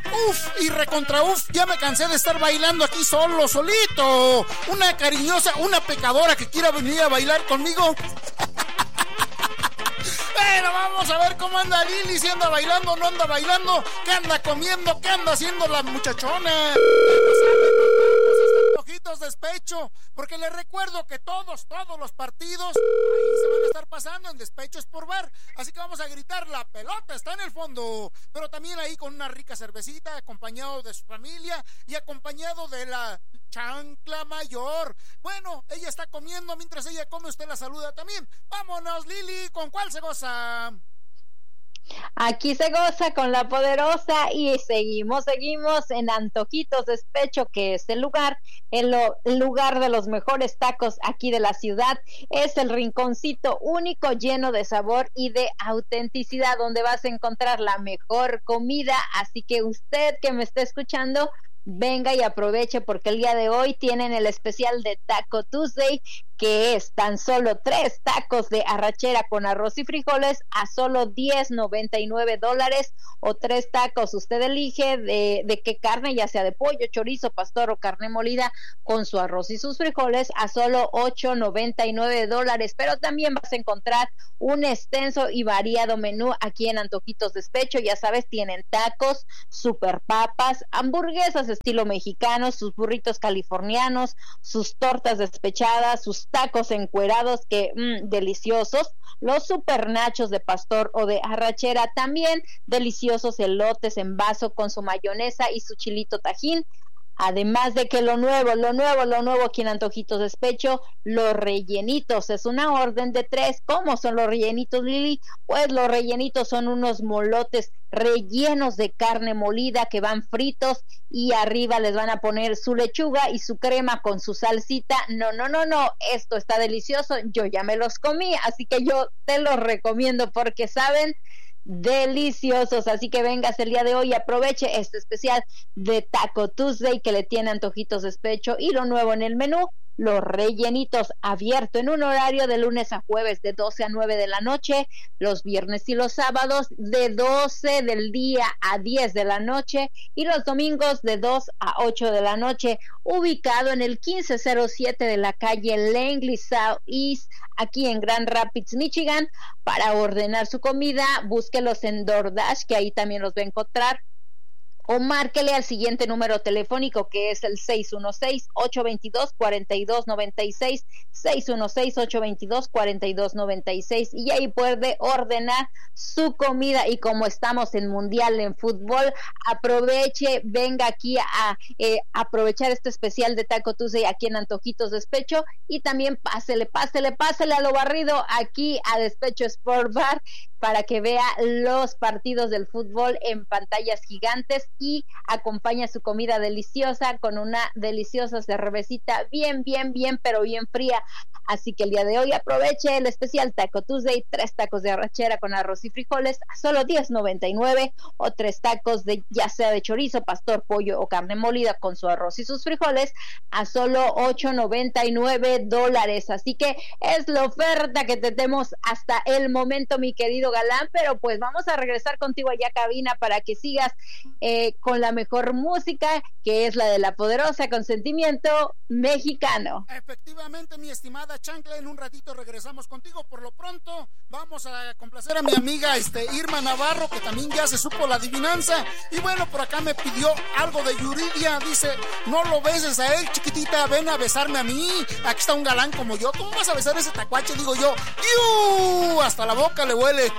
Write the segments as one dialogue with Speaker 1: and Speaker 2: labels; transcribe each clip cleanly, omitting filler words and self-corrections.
Speaker 1: y recontra ya me cansé de estar bailando aquí solito. Una cariñosa, una pecadora que quiera venir a bailar conmigo. Pero vamos a ver cómo anda Lili, si anda bailando o no anda bailando, qué anda comiendo, qué anda haciendo la muchachona. Ojitos Despecho, porque les recuerdo que todos los partidos ahí se van a estar pasando en Despechos por Bar, así que vamos a gritar: la pelota está en el fondo, pero también ahí con una rica cervecita, acompañado de su familia y acompañado de la chancla mayor. Bueno, ella está comiendo, mientras ella come usted la saluda también. Vámonos, Lili, ¿con cuál se goza?
Speaker 2: Aquí se goza con La Poderosa y seguimos en Antojitos Despecho, que es el lugar de los mejores tacos aquí de la ciudad. Es el rinconcito único, lleno de sabor y de autenticidad, donde vas a encontrar la mejor comida. Así que usted que me está escuchando, venga y aproveche, porque el día de hoy tienen el especial de Taco Tuesday, que es tan solo 3 tacos de arrachera con arroz y frijoles a solo $10.99, o 3 tacos, usted elige de qué carne, ya sea de pollo, chorizo, pastor o carne molida, con su arroz y sus frijoles a solo $8.99. Pero también vas a encontrar un extenso y variado menú aquí en Antojitos Despecho. Ya sabes, tienen tacos, super papas, hamburguesas estilo mexicano, sus burritos californianos, sus tortas despechadas, sus tacos encuerados que deliciosos, los super nachos de pastor o de arrachera, también deliciosos elotes en vaso con su mayonesa y su chilito tajín. Además de que lo nuevo aquí en Antojitos Despecho, los rellenitos, es una orden de 3. ¿Cómo son los rellenitos, Lili? Pues los rellenitos son unos molotes rellenos de carne molida que van fritos, y arriba les van a poner su lechuga y su crema con su salsita. No, esto está delicioso, yo ya me los comí, así que yo te los recomiendo porque saben deliciosos. Así que vengas el día de hoy y aproveche este especial de Taco Tuesday que le tiene Antojitos Despecho. Y lo nuevo en el menú, los rellenitos, abierto en un horario de lunes a jueves de 12 a 9 de la noche, los viernes y los sábados de 12 del día a 10 de la noche, y los domingos de 2 a 8 de la noche, ubicado en el 1507 de la calle Langley Southeast, aquí en Grand Rapids, Michigan. Para ordenar su comida, búsquelos en DoorDash, que ahí también los va a encontrar, o márquele al siguiente número telefónico, que es el 616-822-4296, 616-822-4296, y ahí puede ordenar su comida. Y como estamos en Mundial en fútbol, aproveche, venga aquí a aprovechar este especial de Taco Tuesday aquí en Antojitos Despecho, y también pásele a lo barrido aquí a Despecho Sport Bar, para que vea los partidos del fútbol en pantallas gigantes y acompaña su comida deliciosa con una deliciosa cervecita bien fría. Así que el día de hoy aproveche el especial Taco Tuesday, 3 tacos de arrachera con arroz y frijoles a solo $10.99, o 3 tacos de ya sea de chorizo, pastor, pollo o carne molida con su arroz y sus frijoles a solo $8.99. Así que es la oferta que tenemos hasta el momento, mi querido Galán. Pero pues vamos a regresar contigo allá a cabina para que sigas con la mejor música, que es la de La Poderosa, con sentimiento mexicano.
Speaker 1: Efectivamente, mi estimada Chancla, en un ratito regresamos contigo. Por lo pronto vamos a complacer a mi amiga Irma Navarro, que también ya se supo la adivinanza. Y bueno, por acá me pidió algo de Yuridia. Dice: no lo beses a él, chiquitita, ven a besarme a mí. Aquí está un galán como yo. ¿Cómo vas a besar a ese tacuache? Digo yo. ¡Iu! Hasta la boca le huele.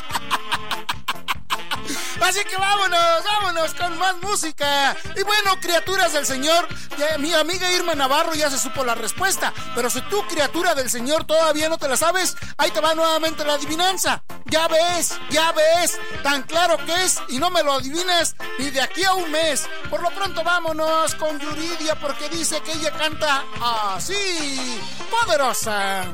Speaker 1: Así que vámonos con más música. Y bueno, criaturas del Señor, mi amiga Irma Navarro ya se supo la respuesta, pero si tú, criatura del Señor, todavía no te la sabes, ahí te va nuevamente la adivinanza. Ya ves, tan claro que es, y no me lo adivinas ni de aquí a un mes. Por lo pronto vámonos con Yuridia, porque dice que ella canta así: poderosa.